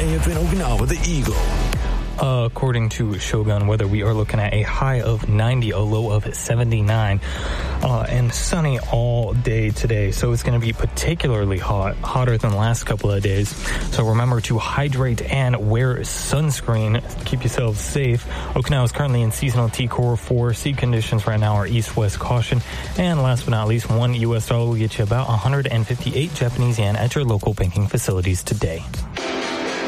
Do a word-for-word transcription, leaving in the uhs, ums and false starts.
twentieth in Okinawa, the Eagle. Uh, according to Shogun Weather, we are looking at a high of ninety, a low of seventy-nine, uh, and sunny all day today. So it's going to be particularly hot, hotter than the last couple of days. So remember to hydrate and wear sunscreen. Keep yourselves safe. Okinawa is currently in seasonal T-Core four. Sea conditions right now are east-west caution. And last but not least, one U S dollar will get you about one hundred fifty-eight Japanese yen at your local banking facilities today.